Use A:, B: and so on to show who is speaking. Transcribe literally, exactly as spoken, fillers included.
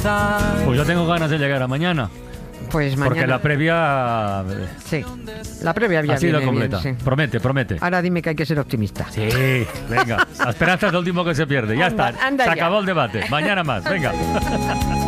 A: Pues yo tengo ganas de llegar a mañana.
B: Pues mañana.
A: Porque la previa
B: Sí, la previa había
A: ha sido
B: viene
A: completa.
B: bien, sí.
A: Promete, promete.
B: Ahora dime que hay que ser optimista.
A: Sí, venga. La esperanza es lo último que se pierde. Ya
B: Anda,
A: está.
B: anda
A: Se
B: ya.
A: acabó el debate. Mañana más. Venga.